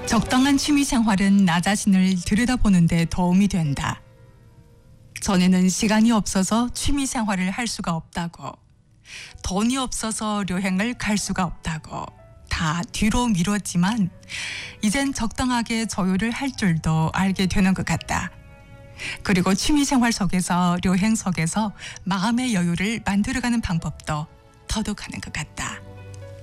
적당한 취미 생활은 나 자신을 들여다보는 데 도움이 된다. 전에는 시간이 없어서 취미 생활을 할 수가 없다고, 돈이 없어서 여행을 갈 수가 없다고 다 뒤로 미뤘지만 이젠 적당하게 조율을 할 줄도 알게 되는 것 같다. 그리고 취미 생활 속에서 여행 속에서 마음의 여유를 만들어가는 방법도 터득하는 것 같다.